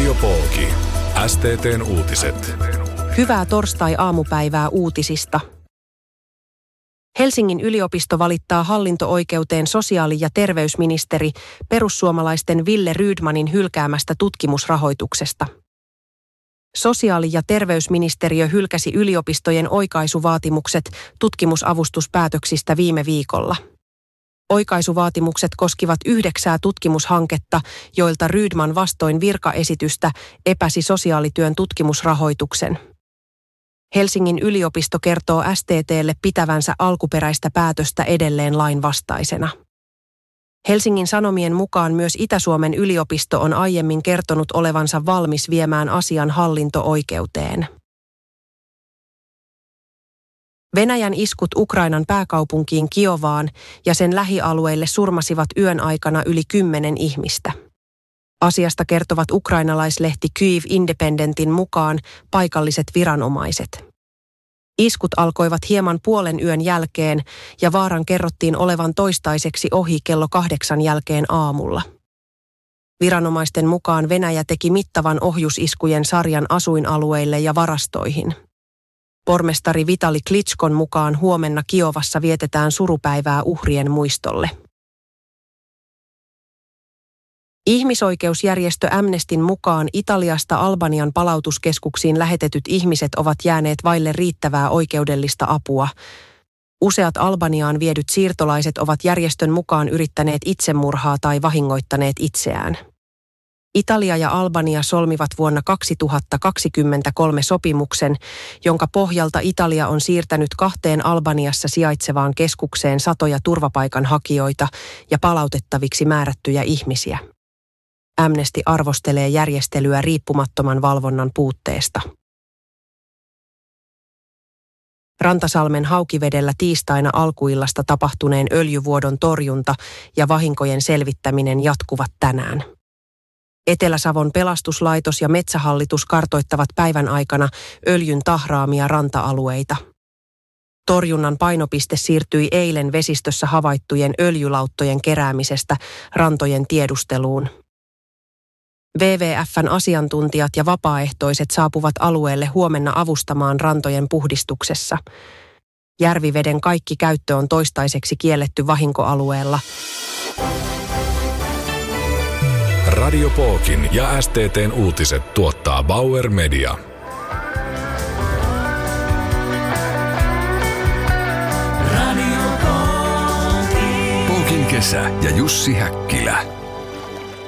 Radio Pooki. STT:n uutiset. Hyvää torstai-aamupäivää uutisista. Helsingin yliopisto valittaa hallinto-oikeuteen sosiaali- ja terveysministeri perussuomalaisten Wille Rydmanin hylkäämästä tutkimusrahoituksesta. Sosiaali- ja terveysministeriö hylkäsi yliopistojen oikaisuvaatimukset tutkimusavustuspäätöksistä viime viikolla. Oikaisuvaatimukset koskivat 9 tutkimushanketta, joilta Rydman vastoin virkaesitystä epäsi sosiaalityön tutkimusrahoituksen. Helsingin yliopisto kertoo STT:lle pitävänsä alkuperäistä päätöstä edelleen lainvastaisena. Helsingin Sanomien mukaan myös Itä-Suomen yliopisto on aiemmin kertonut olevansa valmis viemään asian hallinto-oikeuteen. Venäjän iskut Ukrainan pääkaupunkiin Kiovaan ja sen lähialueille surmasivat yön aikana yli 10 ihmistä. Asiasta kertovat ukrainalaislehti Kyiv Independentin mukaan paikalliset viranomaiset. Iskut alkoivat hieman puolen yön jälkeen ja vaaran kerrottiin olevan toistaiseksi ohi kello 8 jälkeen aamulla. Viranomaisten mukaan Venäjä teki mittavan ohjusiskujen sarjan asuinalueille ja varastoihin. Pormestari Vitali Klitschkon mukaan huomenna Kiovassa vietetään surupäivää uhrien muistolle. Ihmisoikeusjärjestö Amnestyn mukaan Italiasta Albanian palautuskeskuksiin lähetetyt ihmiset ovat jääneet vaille riittävää oikeudellista apua. Useat Albaniaan viedyt siirtolaiset ovat järjestön mukaan yrittäneet itsemurhaa tai vahingoittaneet itseään. Italia ja Albania solmivat vuonna 2023 sopimuksen, jonka pohjalta Italia on siirtänyt 2 Albaniassa sijaitsevaan keskukseen satoja turvapaikanhakijoita ja palautettaviksi määrättyjä ihmisiä. Amnesty arvostelee järjestelyä riippumattoman valvonnan puutteesta. Rantasalmen Haukivedellä tiistaina alkuillasta tapahtuneen öljyvuodon torjunta ja vahinkojen selvittäminen jatkuvat tänään. Etelä-Savon pelastuslaitos ja Metsähallitus kartoittavat päivän aikana öljyn tahraamia ranta-alueita. Torjunnan painopiste siirtyi eilen vesistössä havaittujen öljylauttojen keräämisestä rantojen tiedusteluun. WWF:n asiantuntijat ja vapaaehtoiset saapuvat alueelle huomenna avustamaan rantojen puhdistuksessa. Järviveden kaikki käyttö on toistaiseksi kielletty vahinkoalueella. Radio Pookin ja STT:n uutiset tuottaa Bauer Media. Radio Pookin kesä ja Jussi Häkkilä.